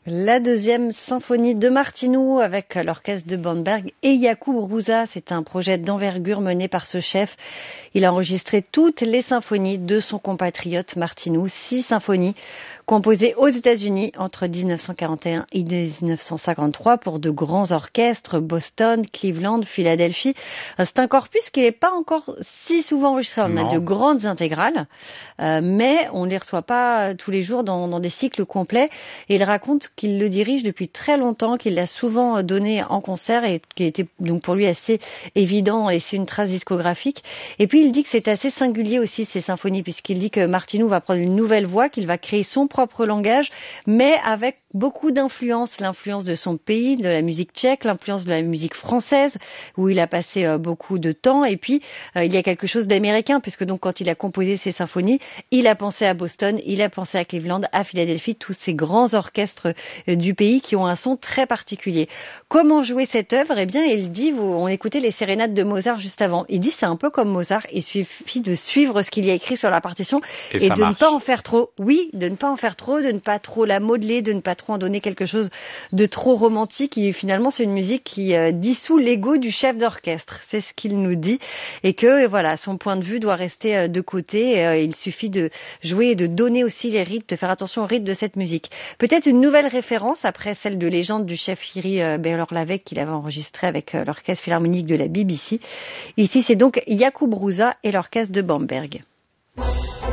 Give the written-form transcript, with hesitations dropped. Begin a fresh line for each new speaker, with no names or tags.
La deuxième symphonie de Martinu avec l'orchestre de Bamberg et Jakub Hrusa. C'est un projet d'envergure mené par ce chef. Il a enregistré toutes les symphonies de son compatriote Martinu, 6 symphonies composées aux États-Unis entre 1941 et 1953 pour de grands orchestres, Boston, Cleveland, Philadelphie. C'est un corpus qui n'est pas encore si souvent enregistré. On a de grandes intégrales, mais on ne les reçoit pas tous les jours dans des cycles complets. Et il raconte qu'il le dirige depuis très longtemps, qu'il l'a souvent donné en concert et qui était donc pour lui assez évident d'en laisser une trace discographique. Et puis il dit que c'est assez singulier aussi ces symphonies, puisqu'il dit que Martinu va prendre une nouvelle voix, qu'il va créer son propre langage, mais avec beaucoup d'influence, l'influence de son pays, de la musique tchèque, l'influence de la musique française, où il a passé beaucoup de temps. Et puis, il y a quelque chose d'américain, puisque donc quand il a composé ces symphonies, il a pensé à Boston, il a pensé à Cleveland, à Philadelphie, tous ces grands orchestres du pays qui ont un son très particulier. Comment jouer cette œuvre? Eh bien, il dit, on écoutait les sérénades de Mozart juste avant. Il dit, c'est un peu comme Mozart, il suffit de suivre ce qu'il y a écrit sur la partition et de ne pas en faire trop. Oui, de ne pas en faire trop, de ne pas trop la modeler, de ne pas trop en donner quelque chose de trop romantique. Et finalement, c'est une musique qui dissout l'ego du chef d'orchestre. C'est ce qu'il nous dit. Et que, voilà, son point de vue doit rester de côté. Il suffit de jouer et de donner aussi les rythmes, de faire attention aux rythmes de cette musique. Peut-être une nouvelle référence après celle de légende du chef Iri Beyer-Lavec qu'il avait enregistré avec l'orchestre philharmonique de la BBC. Ici, c'est donc Jakub Hrusa et l'orchestre de Bamberg.